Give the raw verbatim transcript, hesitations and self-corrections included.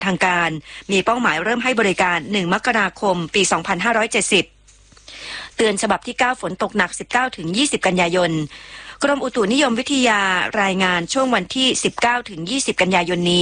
ทางการมีเป้าหมายเริ่มให้บริการหนึ่งมกราคมปีสองพันห้าร้อยเจ็ดสิบเตือนฉบับที่เก้าฝนตกหนักสิบเก้าถึงยี่สิบกันยายนกรมอุตุนิยมวิทยารายงานช่วงวันที่สิบเก้าถึงยี่สิบกันยายนนี้